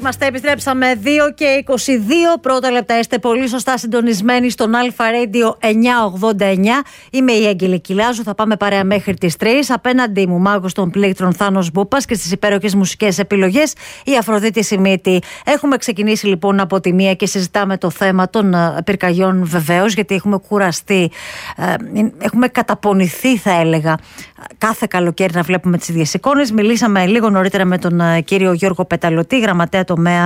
Είμαστε, επιστρέψαμε 2:22 πρώτα λεπτά. Είστε πολύ σωστά συντονισμένοι στον Αλφα Radio 989. Είμαι η Αγγελική Λάζου. Θα πάμε παρέα μέχρι τις 3. Απέναντί μου, μάγος των πλήκτρων Θάνος Μπούπας και στις υπέροχες μουσικές επιλογές η Αφροδίτη Σιμίτη. Έχουμε ξεκινήσει λοιπόν από τη μία και συζητάμε το θέμα των πυρκαγιών, βεβαίως, γιατί έχουμε κουραστεί, έχουμε καταπονηθεί, θα έλεγα, κάθε καλοκαίρι να βλέπουμε τις ίδιες εικόνες. Μιλήσαμε λίγο νωρίτερα με τον κύριο Γιώργο Πεταλωτή, γραμματέα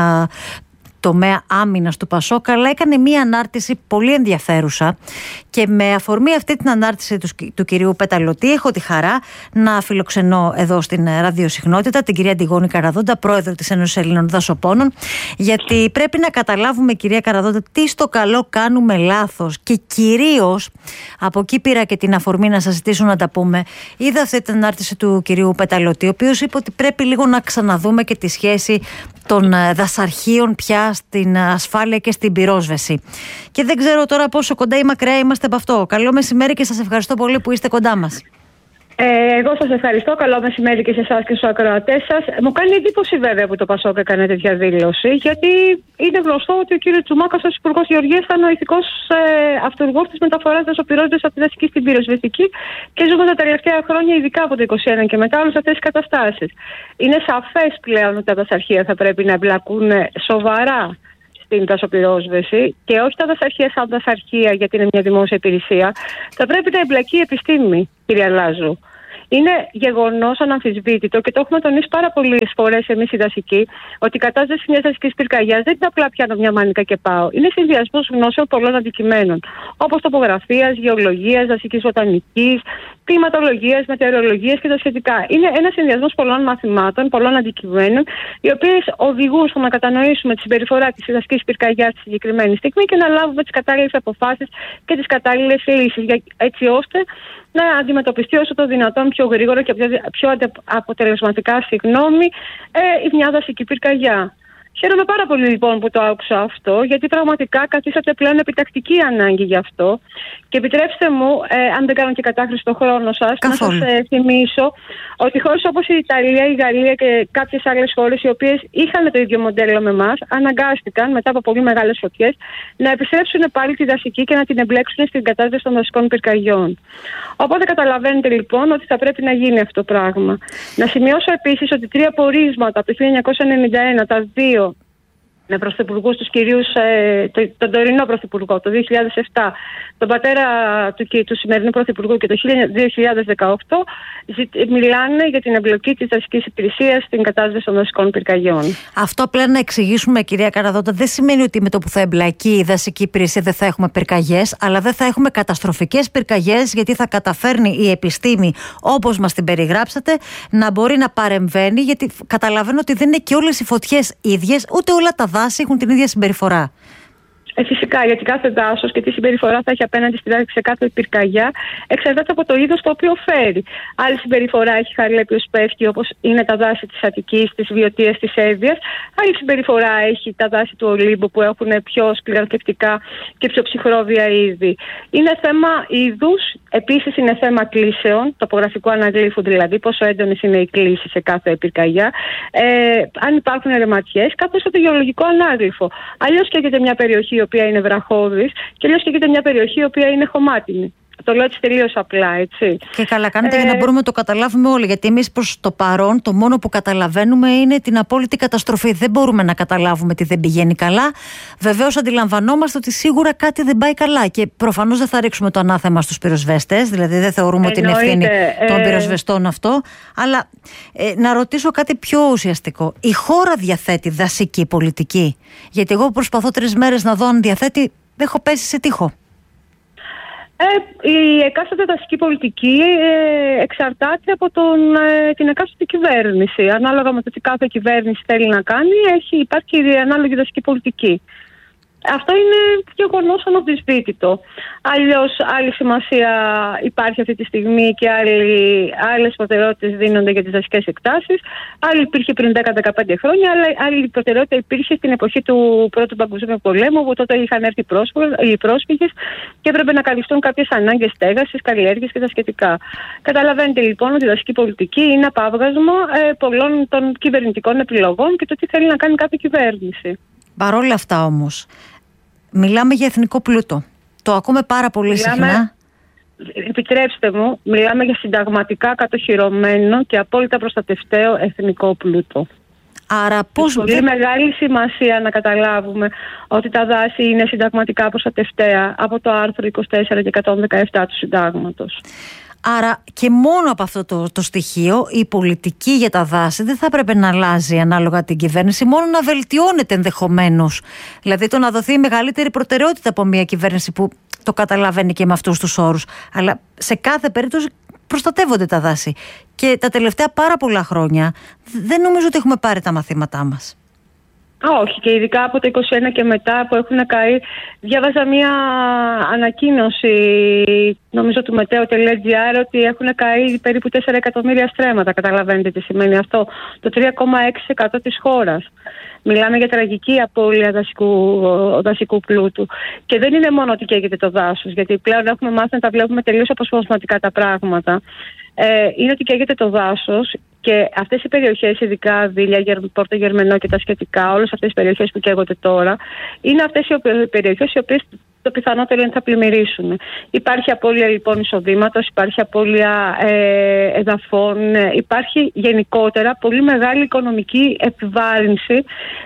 τομέα άμυνας του Πασόκ, αλλά έκανε μία ανάρτηση πολύ ενδιαφέρουσα και με αφορμή αυτή την ανάρτηση του κυρίου Πεταλωτή έχω τη χαρά να φιλοξενώ εδώ στην ραδιοσυχνότητα την κυρία Αντιγόνη Καραδόντα, πρόεδρο της Ένωσης Ελλήνων Δασοπόνων, γιατί πρέπει να καταλάβουμε, κυρία Καραδόντα, τι στο καλό κάνουμε λάθος και κυρίως από εκεί πήρα και την αφορμή να σας ζητήσω να τα πούμε. Είδα αυτή την ανάρτηση του κυρίου Πεταλωτή, ο οποίος είπε ότι πρέπει λίγο να ξαναδούμε και τη σχέση των δασαρχείων πια στην ασφάλεια και στην πυρόσβεση. Και δεν ξέρω τώρα πόσο κοντά ή μακριά είμαστε από αυτό. Καλό μεσημέρι και σας ευχαριστώ πολύ που είστε κοντά μας. Εγώ σας ευχαριστώ. Καλό μεσημέρι και σε εσάς και στους ακροατές σας. Μου κάνει εντύπωση βέβαια που το Πασόκ έκανε τέτοια δήλωση, γιατί είναι γνωστό ότι ο κ. Τσουμάκας ως Υπουργός Γεωργίας ήταν ο ηθικός αυτούργος της μεταφοράς δασοπυρόσβεσης από τη δασική στην πυροσβεστική και ζούμε τα τελευταία χρόνια, ειδικά από το 2021 και μετά, όλες αυτές τις καταστάσεις. Είναι σαφές πλέον ότι τα δασαρχεία θα πρέπει να εμπλακούν σοβαρά στην δασοπυρόσβεση και όχι τα δασαρχεία σαν δασαρχεία, γιατί είναι μια δημόσια υπηρεσία. Θα πρέπει να εμπλακεί η επιστήμη, κυρία Λάζου. Είναι γεγονός αναμφισβήτητο και το έχουμε τονίσει πάρα πολλές φορές εμείς οι δασικοί, ότι η κατάσταση μιας δασικής πυρκαγιάς δεν είναι απλά πιάνω μια μάνικα και πάω. Είναι συνδυασμός γνώσεων πολλών αντικειμένων, όπως τοπογραφίας, γεωλογίας, δασικής βοτανικής, κλιματολογίας, μετεωρολογίας και τα σχετικά. Είναι ένας συνδυασμός πολλών μαθημάτων, πολλών αντικειμένων, οι οποίες οδηγούν στο να κατανοήσουμε τη συμπεριφορά της δασικής πυρκαγιάς στη συγκεκριμένη στιγμή και να λάβουμε τις κατάλληλες αποφάσεις και τις κατάλληλες λύσεις, έτσι ώστε να αντιμετωπιστεί όσο το δυνατόν πιο γρήγορα και πιο αποτελεσματικά μια δασική πυρκαγιά. Χαίρομαι πάρα πολύ λοιπόν που το άκουσα αυτό, γιατί πραγματικά καθίσατε πλέον επιτακτική ανάγκη γι' αυτό. Και επιτρέψτε μου, αν δεν κάνω και κατάχρηση στον χρόνο σας, καθόλου, να σας θυμίσω ότι χώρες όπως η Ιταλία, η Γαλλία και κάποιες άλλες χώρες, οι οποίες είχαν το ίδιο μοντέλο με εμάς, αναγκάστηκαν μετά από πολύ μεγάλες φωτιές να επιστρέψουν πάλι τη δασική και να την εμπλέξουν στην κατάσταση των δασικών πυρκαγιών. Οπότε καταλαβαίνετε λοιπόν ότι θα πρέπει να γίνει αυτό το πράγμα. Να σημειώσω επίσης ότι 3 πορίσματα από το 1991, τα 2 με πρωθυπουργούς τους κυρίους, τον τωρινό πρωθυπουργό το 2007, τον πατέρα του σημερινού πρωθυπουργού και το 2018, μιλάνε για την εμπλοκή της δασικής υπηρεσίας στην κατάσταση των δασικών πυρκαγιών. Αυτό απλά να εξηγήσουμε, κυρία Καραδόντα, δεν σημαίνει ότι με το που θα εμπλακεί η δασική υπηρεσία δεν θα έχουμε πυρκαγιές, αλλά δεν θα έχουμε καταστροφικές πυρκαγιές, γιατί θα καταφέρνει η επιστήμη, όπως μας την περιγράψατε, να μπορεί να παρεμβαίνει, γιατί καταλαβαίνω ότι δεν είναι και όλες οι φωτιές ίδιες, ούτε όλα τα δάση έχουν την ίδια συμπεριφορά. Φυσικά, γιατί κάθε δάσος και τι συμπεριφορά θα έχει απέναντι σε κάθε πυρκαγιά εξαρτάται από το είδος το οποίο φέρει. Άλλη συμπεριφορά έχει Χαρλέπιος πέφτει, όπως είναι τα δάση της Αττικής, της Βιωτίας, της Εύβοιας. Άλλη συμπεριφορά έχει τα δάση του Ολύμπου, που έχουν πιο σκληρανθεκτικά και πιο ψυχρόβια είδη. Είναι θέμα είδους, επίσης είναι θέμα κλίσεων, τοπογραφικού αναγλύφου δηλαδή, πόσο έντονες είναι οι κλίσεις σε κάθε πυρκαγιά. Αν υπάρχουν ρεματιές, καθώς και το γεωλογικό ανάγλυφο. Αλλιώς καίγεται μια περιοχή η οποία είναι βραχώδης και αλλιώς καίγεται μια περιοχή η οποία είναι χωμάτινη. Το λέω έτσι τελείως απλά, έτσι. Και καλά κάνετε για να μπορούμε να το καταλάβουμε όλοι. Γιατί εμείς προς το παρόν το μόνο που καταλαβαίνουμε είναι την απόλυτη καταστροφή. Δεν μπορούμε να καταλάβουμε τι δεν πηγαίνει καλά. Βεβαίως αντιλαμβανόμαστε ότι σίγουρα κάτι δεν πάει καλά. Και προφανώς δεν θα ρίξουμε το ανάθεμα στους πυροσβέστες. Δηλαδή δεν θεωρούμε ότι είναι ευθύνη των πυροσβεστών αυτό. Αλλά να ρωτήσω κάτι πιο ουσιαστικό. Η χώρα διαθέτει δασική πολιτική? Γιατί εγώ προσπαθώ 3 μέρες να δω αν διαθέτει. Έχω πέσει σε τείχο. Η εκάστοτε δασική πολιτική εξαρτάται από την εκάστοτε κυβέρνηση. Ανάλογα με το τι κάθε κυβέρνηση θέλει να κάνει, υπάρχει η ανάλογη δασική πολιτική. Αυτό είναι γεγονός αναμφισβήτητο. Αλλιώς άλλη σημασία υπάρχει αυτή τη στιγμή και άλλες προτεραιότητες δίνονται για τις δασικές εκτάσεις. Άλλη υπήρχε πριν 10-15 χρόνια, αλλά άλλη προτεραιότητα υπήρχε στην εποχή του Πρώτου Παγκοσμίου Πολέμου, όπου τότε είχαν έρθει οι πρόσφυγες και έπρεπε να καλυφθούν κάποιες ανάγκες στέγασης, καλλιέργειας και τα σχετικά. Καταλαβαίνετε λοιπόν ότι η δασική πολιτική είναι απάβγασμα πολλών των κυβερνητικών επιλογών και το τι θέλει να κάνει κάθε κυβέρνηση. Παρόλα αυτά όμως, μιλάμε για εθνικό πλούτο. Το ακούμε πάρα πολύ συχνά. Επιτρέψτε μου, μιλάμε για συνταγματικά κατοχυρωμένο και απόλυτα προστατευταίο εθνικό πλούτο. Άρα πώς... Πολύ μεγάλη σημασία να καταλάβουμε ότι τα δάση είναι συνταγματικά προστατευτέα από το άρθρο 24 και 117 του Συντάγματος. Άρα και μόνο από αυτό το στοιχείο η πολιτική για τα δάση δεν θα έπρεπε να αλλάζει ανάλογα την κυβέρνηση, μόνο να βελτιώνεται ενδεχομένως. Δηλαδή το να δοθεί μεγαλύτερη προτεραιότητα από μια κυβέρνηση που το καταλαβαίνει και με αυτούς τους όρους. Αλλά σε κάθε περίπτωση προστατεύονται τα δάση. Και τα τελευταία πάρα πολλά χρόνια δεν νομίζω ότι έχουμε πάρει τα μαθήματά μας. Όχι, και ειδικά από το 2021 και μετά που έχουν καεί. Διάβαζα μια ανακοίνωση, νομίζω του Meteo.gr, ότι έχουν καεί περίπου 4 εκατομμύρια στρέμματα. Καταλαβαίνετε τι σημαίνει αυτό? Το 3,6% της χώρας. Μιλάμε για τραγική απώλεια δασικού πλούτου. Και δεν είναι μόνο ότι καίγεται το δάσος, γιατί πλέον έχουμε μάθει να τα βλέπουμε τελείως αποσπασματικά τα πράγματα. Είναι ότι καίγεται το δάσος και αυτές οι περιοχές, ειδικά Δήλια, Πόρτο Γερμενό και τα σχετικά, όλες αυτές οι περιοχές που καίγονται τώρα, είναι αυτές οι περιοχές οι οποίες το πιθανότερο είναι θα πλημμυρίσουν. Υπάρχει απώλεια λοιπόν εισοδήματος, υπάρχει απώλεια εδαφών, υπάρχει γενικότερα πολύ μεγάλη οικονομική επιβάρυνση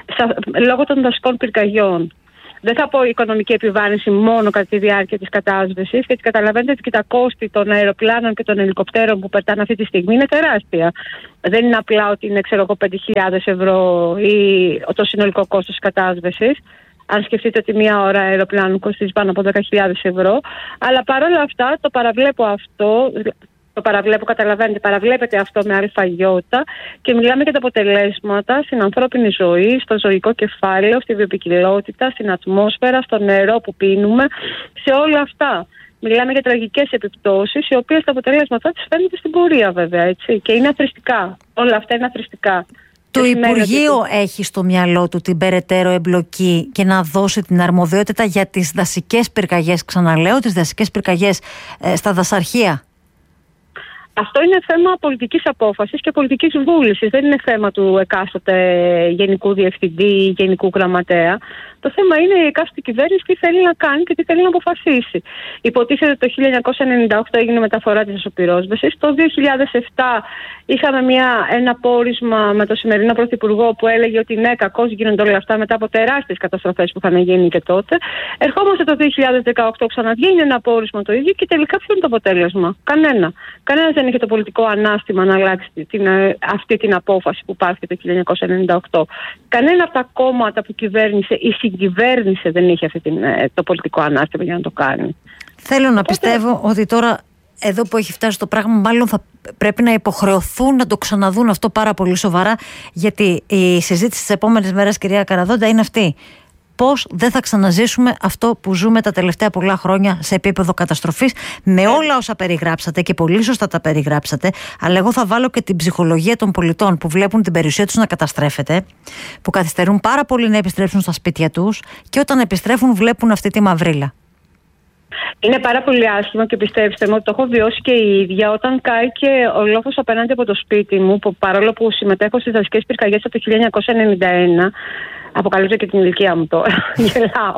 λόγω των δασικών πυρκαγιών. Δεν θα πω οικονομική επιβάρυνση μόνο κατά τη διάρκεια της κατάσβεσης, γιατί καταλαβαίνετε ότι και τα κόστη των αεροπλάνων και των ελικοπτέρων που πετάνε αυτή τη στιγμή είναι τεράστια. Δεν είναι απλά ότι είναι 5.000 ευρώ ή το συνολικό κόστος της κατάσβεσης. Αν σκεφτείτε ότι μία ώρα αεροπλάνου κοστίζει πάνω από 10.000 ευρώ. Αλλά παρόλα αυτά το παραβλέπω αυτό. Καταλαβαίνετε, παραβλέπετε αυτό με αλφαγιώτα και μιλάμε για τα αποτελέσματα στην ανθρώπινη ζωή, στο ζωικό κεφάλαιο, στη βιοποικιλότητα, στην ατμόσφαιρα, στο νερό που πίνουμε, σε όλα αυτά. Μιλάμε για τραγικές επιπτώσεις, οι οποίες τα αποτελέσματά τις φαίνονται στην πορεία βέβαια, έτσι. Και είναι αθροιστικά. Όλα αυτά είναι αθροιστικά. Το Υπουργείο έχει στο μυαλό του την περαιτέρω εμπλοκή και να δώσει την αρμοδιότητα για τις δασικές πυρκαγιές, ξαναλέω, τις δασικές πυρκαγιές στα δασαρχεία? Αυτό είναι θέμα πολιτικής απόφασης και πολιτικής βούλησης. Δεν είναι θέμα του εκάστοτε γενικού διευθυντή ή γενικού γραμματέα. Το θέμα είναι η εκάστοτε κυβέρνηση τι θέλει να κάνει και τι θέλει να αποφασίσει. Υποτίθεται το 1998 έγινε μεταφορά της δασοπυρόσβεσης. Το 2007 είχαμε ένα πόρισμα με το σημερινό πρωθυπουργό που έλεγε ότι ναι, κακώς γίνονται όλα αυτά μετά από τεράστιες καταστροφές που είχαν γίνει και τότε. Ερχόμαστε το 2018, ξαναβγαίνει ένα πόρισμα το ίδιο και τελικά ποιο είναι το αποτέλεσμα? Κανένας δεν είχε το πολιτικό ανάστημα να αλλάξει αυτή την απόφαση που υπάρχει το 1998. Κανένα από τα κόμματα που κυβέρνησε ή συγκυβέρνησε δεν είχε το πολιτικό ανάστημα για να το κάνει. Θέλω να πιστεύω ότι τώρα εδώ που έχει φτάσει το πράγμα, μάλλον θα πρέπει να υποχρεωθούν να το ξαναδούν αυτό πάρα πολύ σοβαρά, γιατί η συζήτηση τις επόμενες μέρες, κυρία Καραδόντα, είναι αυτή. Πώς δεν θα ξαναζήσουμε αυτό που ζούμε τα τελευταία πολλά χρόνια σε επίπεδο καταστροφής, με όλα όσα περιγράψατε και πολύ σωστά τα περιγράψατε, αλλά εγώ θα βάλω και την ψυχολογία των πολιτών που βλέπουν την περιουσία τους να καταστρέφεται, που καθυστερούν πάρα πολύ να επιστρέψουν στα σπίτια τους και όταν επιστρέφουν βλέπουν αυτή τη μαυρίλα. Είναι πάρα πολύ άσχημο και πιστέψτε μου ότι το έχω βιώσει και η ίδια όταν κάει και ο λόφος απέναντι από το σπίτι μου, που παρόλο που συμμετέχω στις δασικές πυρκαγιές από το 1991. Αποκαλύπτω και την ηλικία μου τώρα. Γελάω.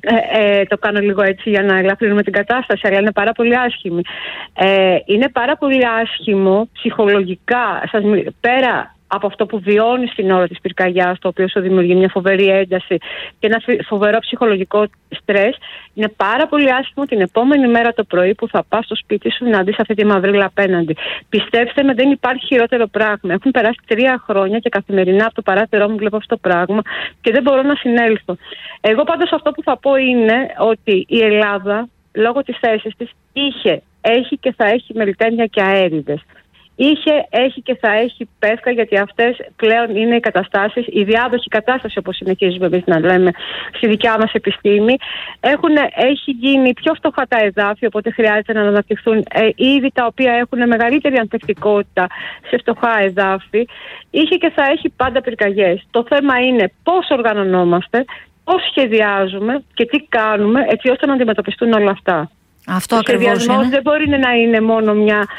Το κάνω λίγο έτσι για να ελαφρύνουμε την κατάσταση, αλλά είναι πάρα πολύ άσχημη. Είναι πάρα πολύ άσχημο ψυχολογικά, πέρα από αυτό που βιώνει στην ώρα της πυρκαγιάς, το οποίο σου δημιουργεί μια φοβερή ένταση και ένα φοβερό ψυχολογικό στρες, είναι πάρα πολύ άσχημο την επόμενη μέρα το πρωί που θα πας στο σπίτι σου να δεις αυτή τη μαυρίλα απέναντι. Πιστέψτε με, δεν υπάρχει χειρότερο πράγμα. Έχουν περάσει 3 χρόνια και καθημερινά από το παράθυρό μου βλέπω αυτό το πράγμα και δεν μπορώ να συνέλθω. Εγώ πάντως αυτό που θα πω είναι ότι η Ελλάδα, λόγω της θέσης της, έχει και θα έχει μελιτένια και αέριδες. έχει και θα έχει πεύκα, γιατί αυτές πλέον είναι οι καταστάσεις, η διάδοχη κατάσταση, όπως συνεχίζουμε εμείς να λέμε στη δικιά μας επιστήμη. Έχει γίνει πιο φτωχά τα εδάφια, οπότε χρειάζεται να αναπτυχθούν είδη τα οποία έχουν μεγαλύτερη ανθεκτικότητα σε φτωχά εδάφη. Είχε και θα έχει πάντα πυρκαγιές. Το θέμα είναι πώς οργανωνόμαστε, πώς σχεδιάζουμε και τι κάνουμε έτσι ώστε να αντιμετωπιστούν όλα αυτά. Αυτό ο σχεδιασμός δεν μπορεί να είναι μόνο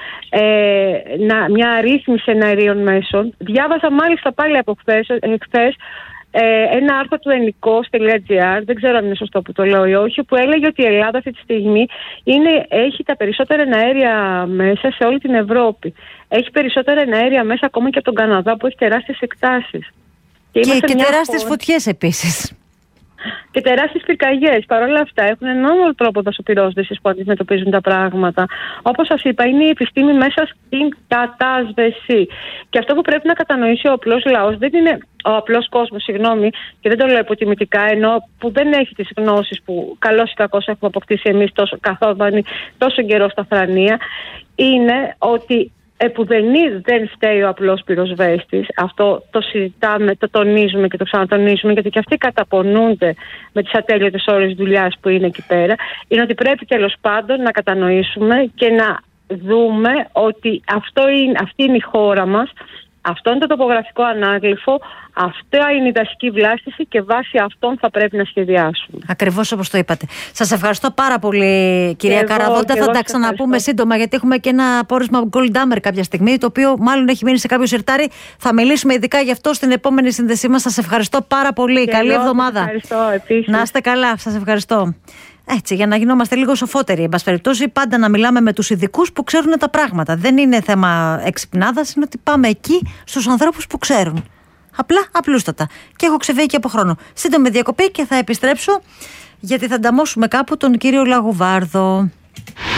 μια αρρύθμιση εναερίων μέσων. Διάβασα μάλιστα πάλι από χθες ένα άρθρο του ennikos.gr, δεν ξέρω αν είναι σωστό που το λέω ή όχι, που έλεγε ότι η Ελλάδα αυτή τη στιγμή έχει τα περισσότερα εναέρια μέσα σε όλη την Ευρώπη. Έχει περισσότερα εναέρια μέσα ακόμα και από τον Καναδά, που έχει τεράστιες εκτάσεις. Και τεράστιες φωτιές επίσης. Και τεράστιες πυρκαγιές. Παρ' όλα αυτά έχουν έναν άλλο τρόπο δασοπυρόσβεσης που αντιμετωπίζουν τα πράγματα. Όπως σας είπα, είναι η επιστήμη μέσα στην κατάσβεση. Και αυτό που πρέπει να κατανοήσει ο απλός λαός, δεν είναι ο απλός κόσμος, και δεν το λέω υποτιμητικά, ενώ που δεν έχει τις γνώσεις που καλώς ή κακώς έχουμε αποκτήσει εμείς καθόμενοι τόσο καιρό στα Θρανία, είναι ότι επουδενή δεν φταίει ο απλός πυροσβέστης. Αυτό το συζητάμε, το τονίζουμε και το ξανατονίζουμε, γιατί και αυτοί καταπονούνται με τις ατέλειωτες ώρες δουλειάς που είναι εκεί πέρα. Είναι ότι πρέπει τέλος πάντων να κατανοήσουμε και να δούμε ότι αυτή είναι η χώρα μας. Αυτό είναι το τοπογραφικό ανάγλυφο, αυτή είναι η δασική βλάστηση και βάσει αυτών θα πρέπει να σχεδιάσουμε. Ακριβώς όπως το είπατε. Σας ευχαριστώ πάρα πολύ, κυρία Καραδόντα. Θα τα ξαναπούμε σύντομα, γιατί έχουμε και ένα πόρισμα Goldhammer κάποια στιγμή, το οποίο μάλλον έχει μείνει σε κάποιο σιρτάρι. Θα μιλήσουμε ειδικά γι' αυτό στην επόμενη σύνδεσή μας. Σας ευχαριστώ πάρα πολύ. Καλή εβδομάδα. Ευχαριστώ επίσης. Να είστε καλά. Σας ευχαριστώ. Έτσι, για να γινόμαστε λίγο σοφότεροι, εν πάση περιπτώσει, πάντα να μιλάμε με τους ειδικούς που ξέρουν τα πράγματα. Δεν είναι θέμα εξυπνάδας, είναι ότι πάμε εκεί στους ανθρώπους που ξέρουν. Απλούστατα. Και έχω ξεφύγει και από χρόνο. Σύντομη διακοπή και θα επιστρέψω, γιατί θα ανταμώσουμε κάπου τον κύριο Λαγουβάρδο.